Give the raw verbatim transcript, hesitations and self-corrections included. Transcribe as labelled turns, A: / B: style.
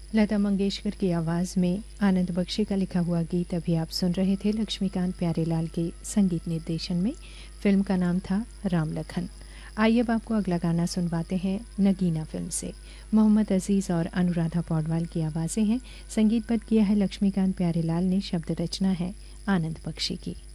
A: लता मंगेशकर की आवाज़ में आनंद बख्शी का लिखा हुआ गीत अभी आप सुन रहे थे लक्ष्मीकांत प्यारेलाल के संगीत निर्देशन में। फिल्म का नाम था राम लखन। आइए अब आपको अगला गाना सुनवाते हैं नगीना फिल्म से। मोहम्मद अजीज़ और अनुराधा पौडवाल की आवाज़ें हैं। संगीतबद्ध किया है लक्ष्मीकांत प्यारेलाल ने, शब्द रचना है आनंद बख्शी की।